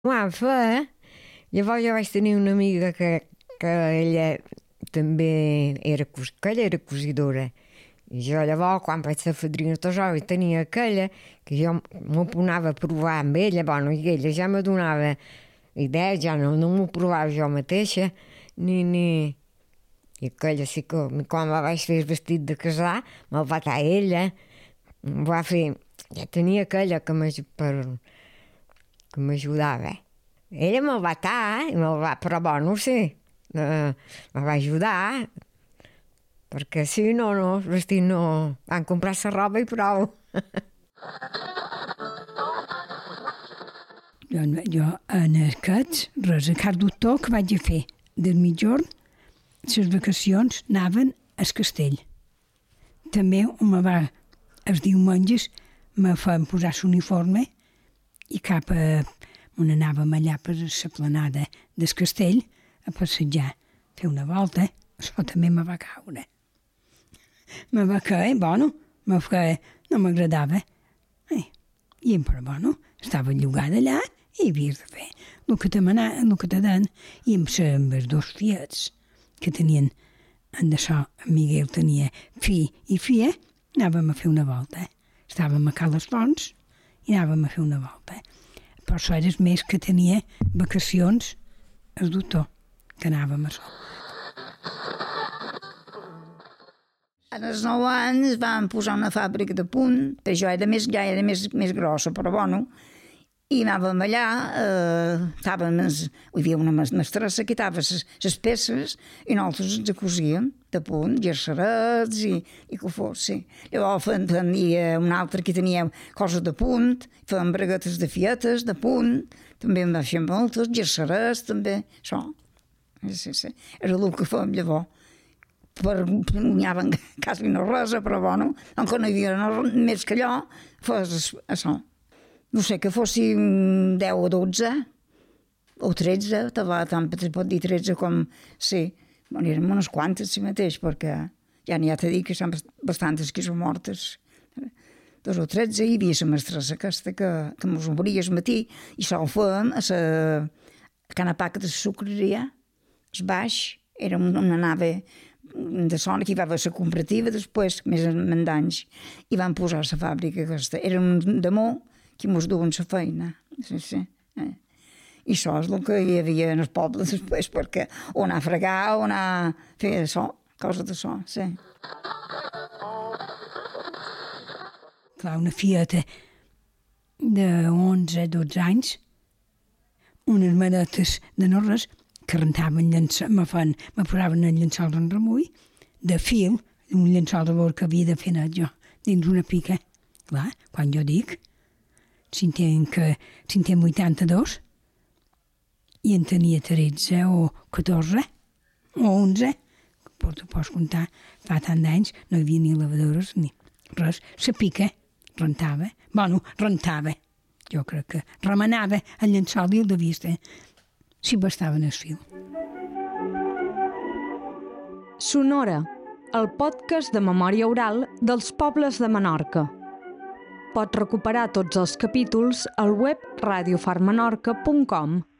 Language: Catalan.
Ho van fer, llavors jo vaig tenir una amiga que ella també era, que ella era cosidora. I jo llavors, quan vaig ser fadrina Tosoi, tenia aquella que jo m'ho anava a provar amb ella, bueno, i ella ja me donava idees, ja no m'ho provava jo mateixa, ni... I aquella sí que, quan me vaig fer el vestit de casar, me'l va dar ella, em va fer... Ja tenia aquella que m'ajudava. Ella me'l va dar, però bueno, sí, me va ajudar, perquè si no, el vestit no... Van comprar la roba i prou. Jo en aquests, res, a cada doctor que vaig a fer del mitjorn, les vacacions anaven al castell. També els diumenges me feien posar l'uniforme i cap a on anàvem allà per la planada del castell a passejar, fer una volta. Això també me va caure. Me va caure, bueno, no m'agradava. I però bueno, estava llogada allà i havies de fer el que te deien. I amb els dos fiets que tenien, en d'això, en Miguel tenia fi i fia, anàvem a fer una volta. Estàvem a Cales Fonts i anàvem a fer una volta. Per això era més que tenia vacacions el doctor, que anàvem a sol. En els 9 anys van posar una fàbrica de punt, que ja era més grossa, però bueno, i anàvem allà, hi havia una mestressa que quitava les peces i nosaltres ens cosíem de punt, gercerets i que fos, sí. Llavors tenia un altre que tenia coses de punt, feien braguetes de fietes, de punt, també en va fer moltes, gercerets també, això. Sí. Era el que fèiem llavors. N'hi havia quasi no res, però bueno, com no hi havia més que allò, fos això. No sé, que fossin 10 o 12 o 13, tant pot dir 13 com... Sí, bueno, eren unes quantes, si mateix, perquè ja n'hi ha de dir que són bastantes que són mortes. 2 o 13, hi havia la mestressa aquesta que mos obria al matí i sol fèiem a la canapaca de la sucreria, el baix, era una nave de sona que hi va haver la cooperativa després, més d'anys, i van posar la fàbrica aquesta. Era un demó que mos duen la feina. Sí. I això és el que hi havia en els pobles després, perquè o anar a fregar o anar a fer això, coses d'això, sí. Clar, una fieta de 11-12 anys, unes manetes de no res, que rentaven me posaven el llençol en remull, de fil, un llençol de bord que havia de fer net jo, dins una pica. Clar, quan jo dic, si en 82, i en tenia 13 o 14 o 11, tu pots comptar, fa tant d'anys, no hi havia ni lavadores ni res. La pica rentava. Bueno, rentava. Jo crec que remenava el llençol i el devia estar si bastaven el fil. Sonora, el podcast de memòria oral dels pobles de Menorca. Pots recuperar tots els capítols al web radiofarmenorca.com.